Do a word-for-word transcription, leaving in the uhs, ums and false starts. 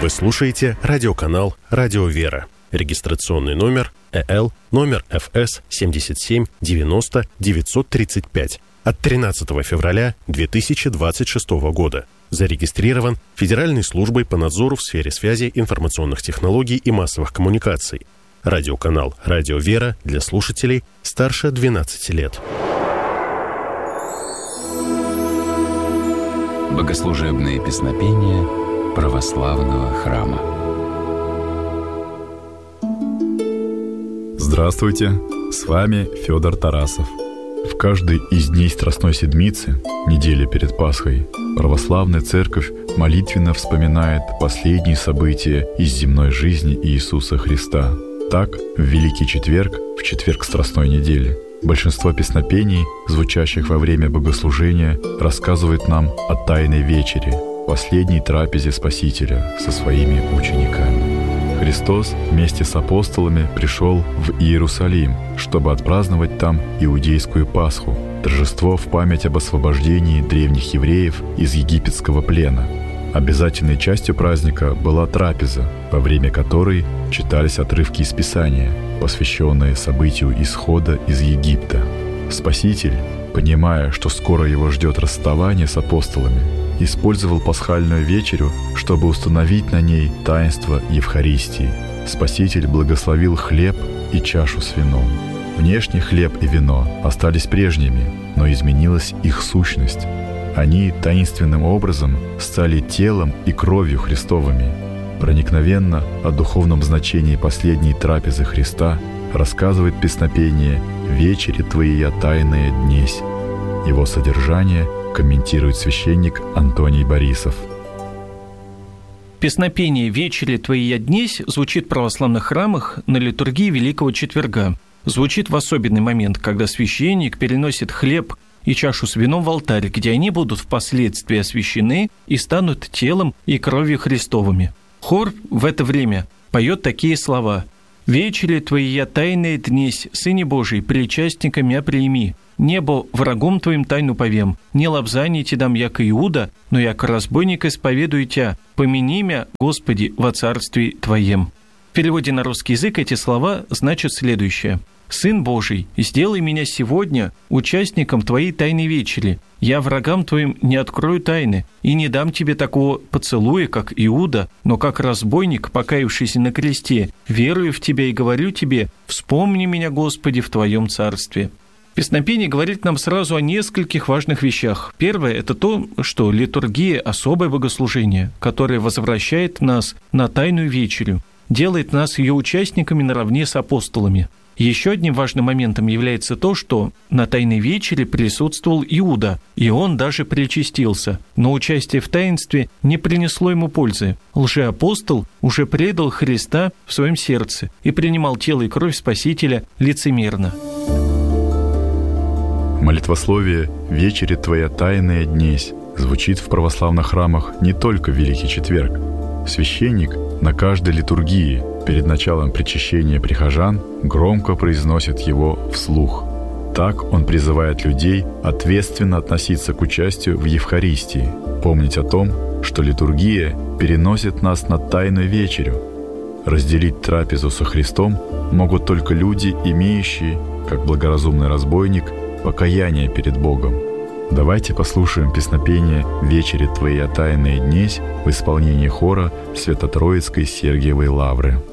Вы слушаете радиоканал «Радио Вера». Регистрационный номер э эл номер эф эс семьдесят семь девяносто девятьсот тридцать пять от тринадцатого февраля две тысячи двадцать шестого года. Зарегистрирован Федеральной службой по надзору в сфере связи, информационных технологий и массовых коммуникаций. Радиоканал «Радио Вера» для слушателей старше двенадцати лет. Богослужебные песнопения православного храма. Здравствуйте, с вами Федор Тарасов. В каждый из дней Страстной Седмицы, недели перед Пасхой, православная церковь молитвенно вспоминает последние события из земной жизни Иисуса Христа. Так, в Великий Четверг, в четверг Страстной недели, большинство песнопений, звучащих во время богослужения, рассказывает нам о Тайной Вечере, последней трапезе Спасителя со своими учениками. Христос вместе с апостолами пришел в Иерусалим, чтобы отпраздновать там Иудейскую Пасху, торжество в память об освобождении древних евреев из египетского плена. Обязательной частью праздника была трапеза, во время которой читались отрывки из Писания, посвященные событию исхода из Египта. Спаситель, понимая, что скоро его ждет расставание с апостолами, использовал пасхальную вечерю, чтобы установить на ней таинство Евхаристии. Спаситель благословил хлеб и чашу с вином. Внешне хлеб и вино остались прежними, но изменилась их сущность. Они таинственным образом стали телом и кровью Христовыми. Проникновенно о духовном значении последней трапезы Христа рассказывает песнопение «Вечери Твоя тайная днесь». Его содержание комментирует священник Антоний Борисов. Песнопение «Вечери Твоя днесь» звучит в православных храмах на литургии Великого Четверга. Звучит в особенный момент, когда священник переносит хлеб и чашу с вином в алтарь, где они будут впоследствии освящены и станут телом и кровью Христовыми. Хор в это время поет такие слова: «Вечери Твоя тайная днесь, Сыне Божий, причастника мя прими. Небо врагом Твоим тайну повем, не лобзание Ти дам, яко Иуда, но яко разбойник исповедую Тя, помяни мя, Господи, во царстве Твоем». В переводе на русский язык эти слова значат следующее: «Сын Божий, сделай меня сегодня участником Твоей тайной вечери. Я врагам Твоим не открою тайны и не дам Тебе такого поцелуя, как Иуда, но как разбойник, покаявшийся на кресте, верую в Тебя и говорю Тебе: вспомни меня, Господи, в Твоем царстве». Песнопение говорит нам сразу о нескольких важных вещах. Первое – это то, что литургия – особое богослужение, которое возвращает нас на Тайную Вечерю, делает нас ее участниками наравне с апостолами. Еще одним важным моментом является то, что на Тайной Вечере присутствовал Иуда, и он даже причастился, но участие в таинстве не принесло ему пользы. Лжеапостол уже предал Христа в своем сердце и принимал тело и кровь Спасителя лицемерно. Молитвословие «Вечери Твоя тайная днесь» звучит в православных храмах не только в Великий Четверг. Священник на каждой литургии перед началом причащения прихожан громко произносит его вслух. Так он призывает людей ответственно относиться к участию в Евхаристии, помнить о том, что литургия переносит нас на Тайную Вечерю. Разделить трапезу со Христом могут только люди, имеющие, как благоразумный разбойник, покаяние перед Богом. Давайте послушаем песнопение «Вечери Твоя тайная днесь» в исполнении хора Свято-Троицкой Сергиевой Лавры.